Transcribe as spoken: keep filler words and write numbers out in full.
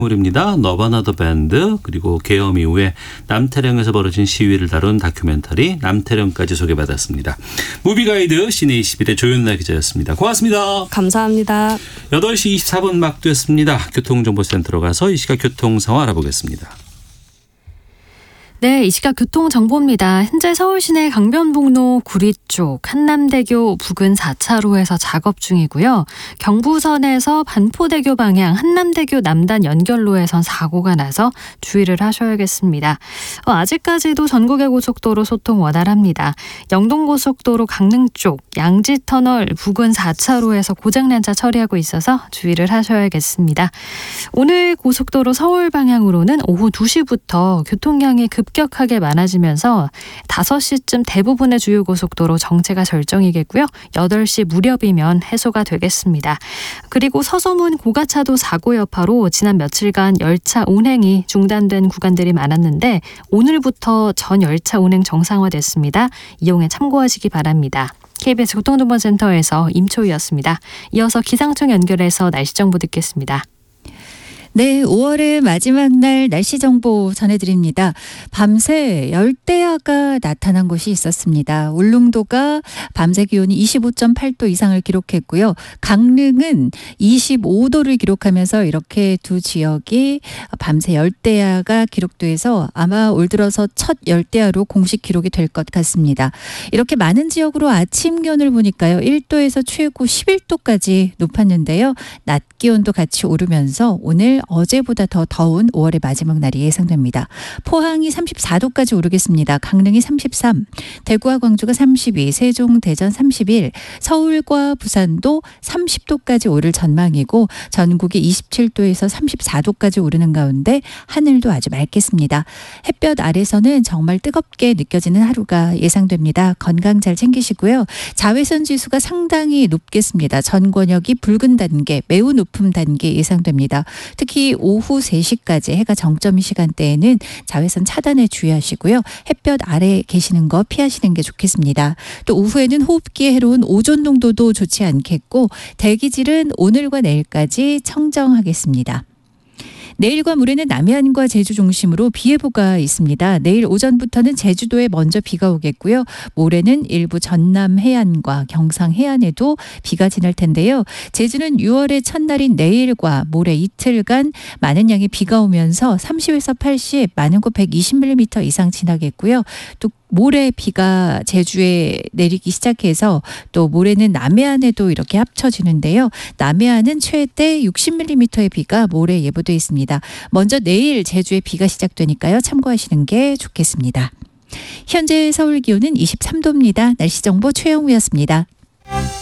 입니다. 너바나더 밴드 그리고 계엄 이후에 남태령에서 벌어진 시위를 다룬 다큐멘터리 남태령까지 소개받았습니다. 무비가이드 시네이십일의 조윤나 기자였습니다. 고맙습니다. 감사합니다. 여덟 시 이십사 분 막 됐습니다. 교통정보센터로 가서 이 시각 교통 상황 알아보겠습니다. 네, 이 시각 교통정보입니다. 현재 서울 시내 강변북로 구리 쪽 한남대교 부근 사 차로에서 작업 중이고요. 경부선에서 반포대교 방향 한남대교 남단 연결로에선 사고가 나서 주의를 하셔야겠습니다. 어, 아직까지도 전국의 고속도로 소통 원활합니다. 영동고속도로 강릉 쪽 양지터널 부근 사 차로에서 고장난 차 처리하고 있어서 주의를 하셔야겠습니다. 오늘 고속도로 서울 방향으로는 오후 두 시부터 교통량이 급 급격하게 많아지면서 다섯 시쯤 대부분의 주요 고속도로 정체가 절정이겠고요. 여덟 시 무렵이면 해소가 되겠습니다. 그리고 서소문 고가차도 사고 여파로 지난 며칠간 열차 운행이 중단된 구간들이 많았는데 오늘부터 전 열차 운행 정상화됐습니다. 이용에 참고하시기 바랍니다. 케이비에스 교통정보센터에서 임초희였습니다. 이어서 기상청 연결해서 날씨 정보 듣겠습니다. 네, 오월의 마지막 날 날씨 정보 전해드립니다. 밤새 열대야가 나타난 곳이 있었습니다. 울릉도가 밤새 기온이 이십오 점 팔 도 이상을 기록했고요. 강릉은 이십오 도를 기록하면서 이렇게 두 지역이 밤새 열대야가 기록돼서 아마 올 들어서 첫 열대야로 공식 기록이 될 것 같습니다. 이렇게 많은 지역으로 아침 기온을 보니까요. 일 도에서 최고 십일 도까지 높았는데요. 낮 기온도 같이 오르면서 오늘 어제보다 더 더운 오월의 마지막 날이 예상됩니다. 포항이 삼십사 도까지 오르겠습니다. 강릉이 삼십삼, 대구와 광주가 삼십이, 세종, 대전 삼십일, 서울과 부산도 삼십 도까지 오를 전망이고 전국이 이십칠 도에서 삼십사 도까지 오르는 가운데 하늘도 아주 맑겠습니다. 햇볕 아래서는 정말 뜨겁게 느껴지는 하루가 예상됩니다. 건강 잘 챙기시고요. 자외선 지수가 상당히 높겠습니다. 전 권역이 붉은 단계, 매우 높은 단계 예상됩니다. 특히 오후 세 시까지 해가 정점 시간대에는 자외선 차단에 주의하시고요. 햇볕 아래 계시는 거 피하시는 게 좋겠습니다. 또 오후에는 호흡기에 해로운 오존 농도도 좋지 않겠고 대기질은 오늘과 내일까지 청정하겠습니다. 내일과 모레는 남해안과 제주 중심으로 비 예보가 있습니다. 내일 오전부터는 제주도에 먼저 비가 오겠고요. 모레는 일부 전남 해안과 경상 해안에도 비가 지날 텐데요. 제주는 유월의 첫날인 내일과 모레 이틀간 많은 양의 비가 오면서 삼십에서 팔십, 많은 곳 백이십 밀리미터 이상 지나겠고요. 또 모레 비가 제주에 내리기 시작해서 또 모레는 남해안에도 이렇게 합쳐지는데요. 남해안은 최대 육십 밀리미터의 비가 모레 예보돼 있습니다. 먼저 내일 제주에 비가 시작되니까요. 참고하시는 게 좋겠습니다. 현재 서울 기온은 이십삼 도입니다. 날씨 정보 최영우였습니다.